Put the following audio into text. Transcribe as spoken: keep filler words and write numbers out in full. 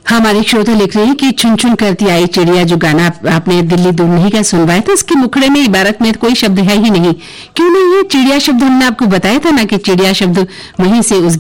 हमारे श्रोता लिख रहे हैं कि चुन चुन करती आई चिड़िया, जो गाना आप, आपने दिल्ली दूर नहीं का सुनवाया था, उसके मुखड़े में इबारत में कोई शब्द है ही नहीं। क्यों नहीं है? चिड़िया शब्द हमने आपको बताया था ना कि चिड़िया शब्द वहीं से उस